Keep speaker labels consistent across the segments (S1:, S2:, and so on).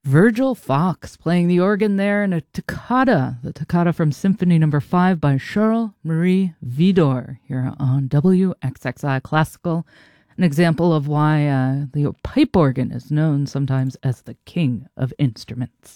S1: Virgil Fox playing the organ there in a toccata, the toccata from Symphony No. 5 by Charles-Marie Widor here on WXXI Classical, an example of why the pipe organ is known sometimes as the king of instruments.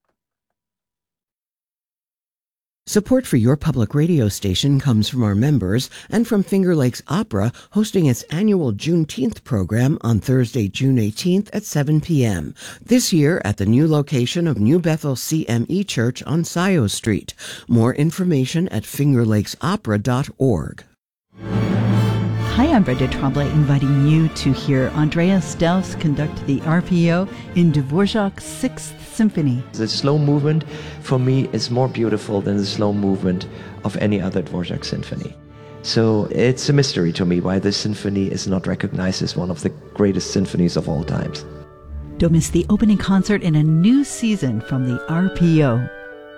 S2: Support for your public radio station comes from our members and from Finger Lakes Opera hosting its annual Juneteenth program on Thursday, June 18th at 7 p.m. This year at the new location of New Bethel CME Church on Scioto Street. More information at fingerlakesopera.org.
S3: Hi, I'm Brenda Tremblay, inviting you to hear Andreas Delfs conduct the RPO in Dvorak's Sixth Symphony.
S4: The slow movement, for me, is more beautiful than the slow movement of any other Dvorak symphony. So it's a mystery to me why this symphony is not recognized as one of the greatest symphonies of all times.
S3: Don't miss the opening concert in a new season from the RPO.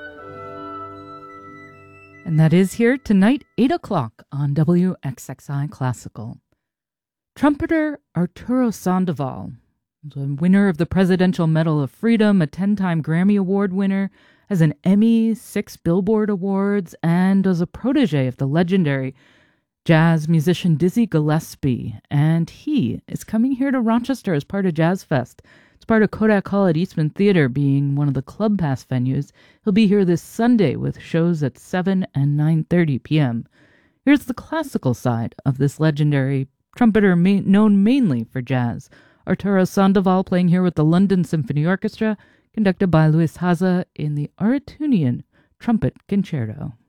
S1: And that is here tonight, 8 o'clock on WXXI Classical. Trumpeter Arturo Sandoval, the winner of the Presidential Medal of Freedom, a 10-time Grammy Award winner, has an Emmy, 6 Billboard Awards, and was a protege of the legendary jazz musician Dizzy Gillespie. And he is coming here to Rochester as part of Jazz Fest. It's part of Kodak Hall at Eastman Theater being one of the Club Pass venues. He'll be here this Sunday with shows at 7 and 9:30 p.m. Here's the classical side of this legendary trumpeter known mainly for jazz. Arturo Sandoval playing here with the London Symphony Orchestra, conducted by Luis Haza in the Aretunian Trumpet Concerto.